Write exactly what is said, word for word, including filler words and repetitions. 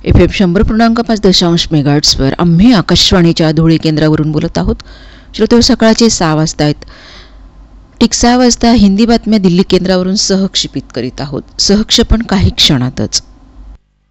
F M शंभर पूर्णांक पाच दशांश मेगाहर्ट्झवर आम्ही आकाशवाणीच्या धुळे केंद्रावरून बोलत आहोत. श्रोते, सकाळचे सहा वाजता आहेत. ठीक सहा वाजता हिंदी बातम्या दिल्ली केंद्रावरून सहक्षेपित करीत आहोत. सहक्षेपण काही क्षणातच.